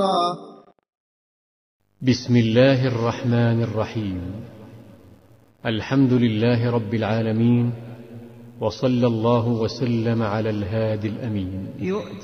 بسم الله الرحمن الرحيم. الحمد لله رب العالمين، وصلى الله وسلم على الهادي الأمين.